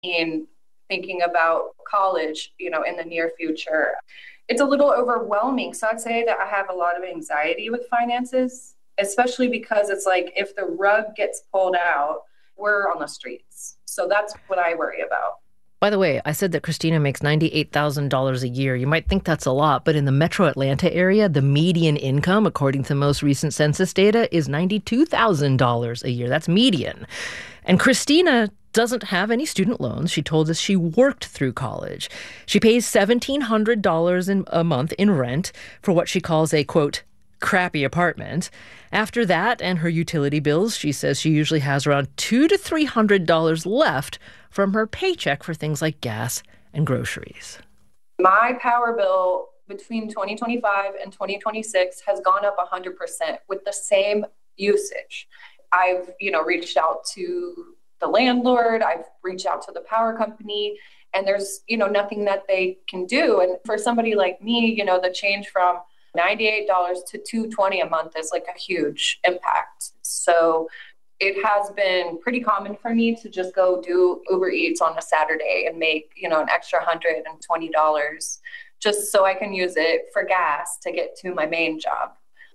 in thinking about college, in the near future. It's a little overwhelming. So I'd say that I have a lot of anxiety with finances, especially because it's like if the rug gets pulled out, we're on the streets. So that's what I worry about. By the way, I said that Christina makes $98,000 a year. You might think that's a lot, but in the metro Atlanta area, the median income, according to the most recent census data, is $92,000 a year. That's median. And Christina doesn't have any student loans. She told us she worked through college. She pays $1,700 a month in rent for what she calls a, quote, crappy apartment. After that and her utility bills, she says she usually has around $200 to $300 left from her paycheck for things like gas and groceries. My power bill between 2025 and 2026 has gone up 100% with the same usage. I've, reached out to the landlord, I've reached out to the power company, and there's, nothing that they can do. And for somebody like me, the change from $98 to $220 a month is like a huge impact. So it has been pretty common for me to just go do Uber Eats on a Saturday and make, an extra $120 just so I can use it for gas to get to my main job.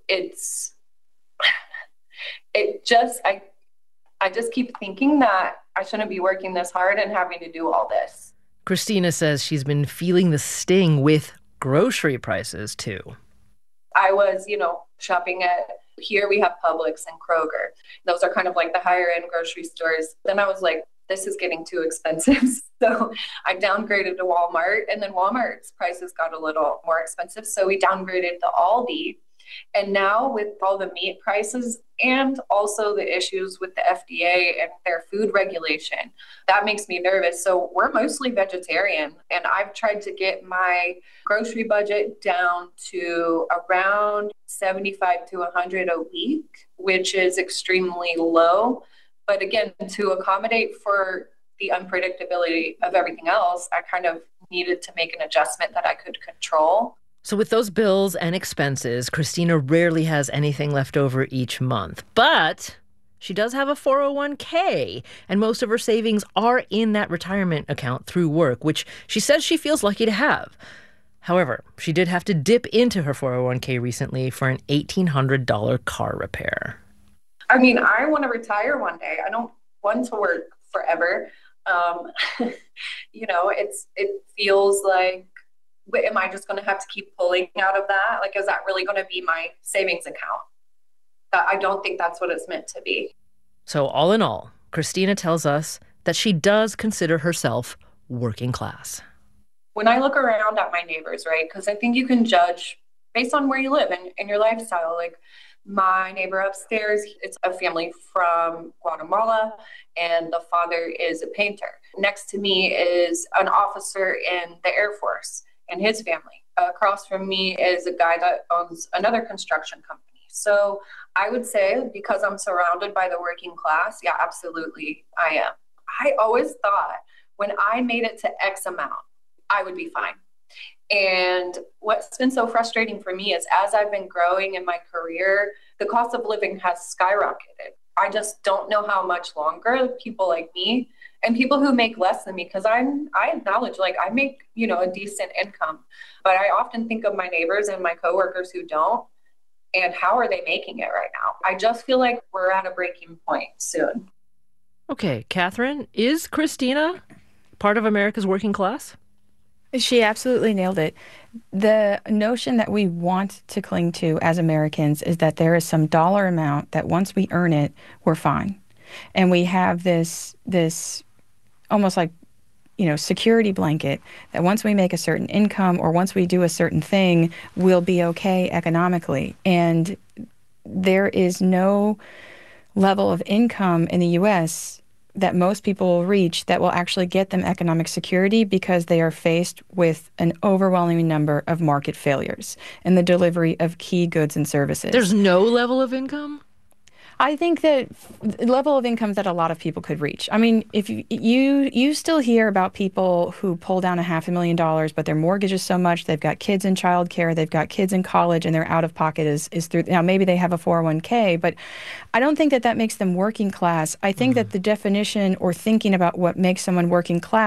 I just keep thinking that I shouldn't be working this hard and having to do all this. Christina says she's been feeling the sting with grocery prices too. I was, shopping here we have Publix and Kroger. Those are kind of like the higher end grocery stores. Then I was like, this is getting too expensive. So I downgraded to Walmart, and then Walmart's prices got a little more expensive. So we downgraded to Aldi. And now with all the meat prices and also the issues with the FDA and their food regulation, that makes me nervous. So we're mostly vegetarian, and I've tried to get my grocery budget down to around 75 to 100 a week, which is extremely low. But again, to accommodate for the unpredictability of everything else, I kind of needed to make an adjustment that I could control. So with those bills and expenses, Christina rarely has anything left over each month. But she does have a 401k, and most of her savings are in that retirement account through work, which she says she feels lucky to have. However, she did have to dip into her 401k recently for an $1,800 car repair. I mean, I want to retire one day. I don't want to work forever. It feels like, am I just going to have to keep pulling out of that? Like, is that really going to be my savings account? I don't think that's what it's meant to be. So all in all, Christina tells us that she does consider herself working class. When I look around at my neighbors, right, because I think you can judge based on where you live and your lifestyle. Like my neighbor upstairs, it's a family from Guatemala, and the father is a painter. Next to me is an officer in the Air Force and his family. Across from me is a guy that owns another construction company. So I would say, because I'm surrounded by the working class, yeah, absolutely, I am. I always thought when I made it to X amount, I would be fine. And what's been so frustrating for me is as I've been growing in my career, the cost of living has skyrocketed. I just don't know how much longer people like me and people who make less than me, because I acknowledge, like, I make, a decent income, but I often think of my neighbors and my coworkers who don't, and how are they making it right now? I just feel like we're at a breaking point soon. Okay, Catherine, is Christina part of America's working class? She absolutely nailed it. The notion that we want to cling to as Americans is that there is some dollar amount that once we earn it, we're fine. And we have this almost like, security blanket that once we make a certain income or once we do a certain thing, we'll be okay economically. And there is no level of income in the U.S. that most people will reach that will actually get them economic security, because they are faced with an overwhelming number of market failures in the delivery of key goods and services. There's no level of income? I think that level of income that a lot of people could reach. I mean, if you still hear about people who pull down $500,000, but their mortgage is so much, they've got kids in childcare, they've got kids in college, and their out of pocket is through. Now maybe they have a 401k, but I don't think that makes them working class. I think that the definition or thinking about what makes someone working class